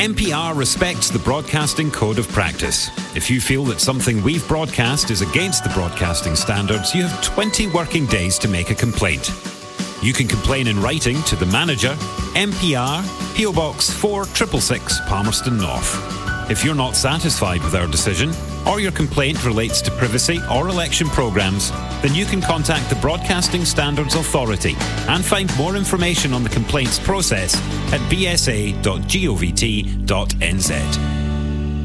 MPR respects the Broadcasting Code of Practice. If you feel that something we've broadcast is against the broadcasting standards, you have 20 working days to make a complaint. You can complain in writing to the manager, MPR, PO Box 4666, Palmerston North. If you're not satisfied with our decision, or your complaint relates to privacy or election programmes, then you can contact the Broadcasting Standards Authority and find more information on the complaints process at bsa.govt.nz.